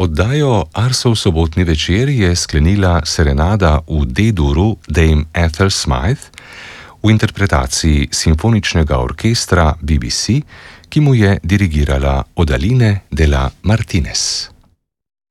Oddajo Arsov sobotni večer je sklenila serenada v D-duru Dame Ethel Smythe v interpretaciji simfoničnega orkestra BBC, ki mu je dirigirala Odaline de la Martínez.